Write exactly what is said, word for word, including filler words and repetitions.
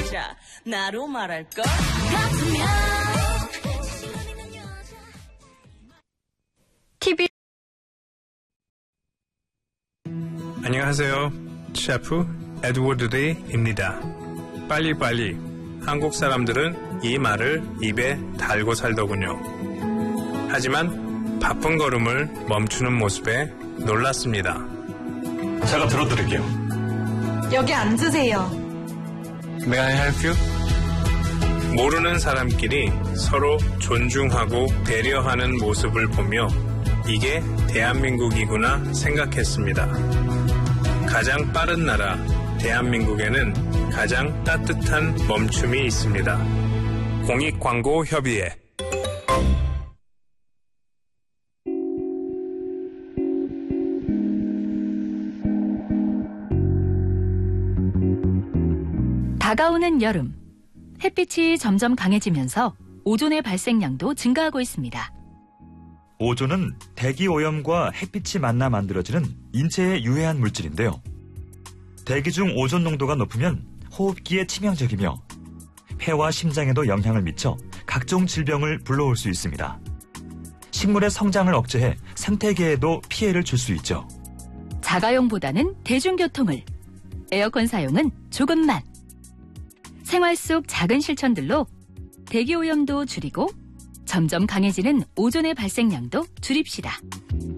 여자 나로 말할 것 같으면 티비 안녕하세요. 셰프 에드워드 데이입니다. 빨리빨리. 한국 사람들은 이 말을 입에 달고 살더군요. 하지만 바쁜 걸음을 멈추는 모습에 놀랐습니다. 제가 들어드릴게요. 여기 앉으세요. May I help you? 모르는 사람끼리 서로 존중하고 배려하는 모습을 보며 이게 대한민국이구나 생각했습니다. 가장 빠른 나라 대한민국에는 가장 따뜻한 멈춤이 있습니다. 공익광고협의회. 다가오는 여름, 햇빛이 점점 강해지면서 오존의 발생량도 증가하고 있습니다. 오존은 대기 오염과 햇빛이 만나 만들어지는 인체에 유해한 물질인데요. 대기 중 오존 농도가 높으면 호흡기에 치명적이며 폐와 심장에도 영향을 미쳐 각종 질병을 불러올 수 있습니다. 식물의 성장을 억제해 생태계에도 피해를 줄 수 있죠. 자가용보다는 대중교통을, 에어컨 사용은 조금만. 생활 속 작은 실천들로 대기 오염도 줄이고 점점 강해지는 오존의 발생량도 줄입시다.